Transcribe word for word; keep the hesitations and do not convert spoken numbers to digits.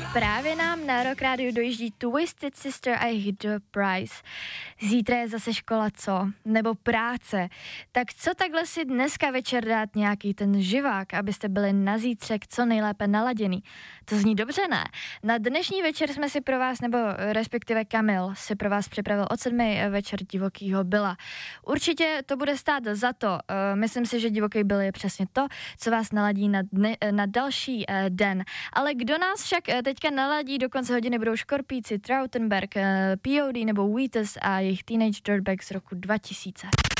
Právě nám na Rock Radio dojíždí Twisted Sister a jejich The Price. Zítra je zase škola, co? Nebo práce. Tak co takhle si dneska večer dát nějaký ten živák, abyste byli na zítřek co nejlépe naladěný? To zní dobře, ne? Na dnešní večer jsme si pro vás, nebo respektive Kamil si pro vás připravil od sedmi večer Divokýho Billa. Určitě to bude stát za to. Myslím si, že Divoký Bill je přesně to, co vás naladí na, dny, na další den. Ale kdo nás však teďka naladí do konce hodiny, budou Škorpíci, Trautenberg, P O D nebo Wheatus a jejich Teenage Dirtbag z roku dva tisíce.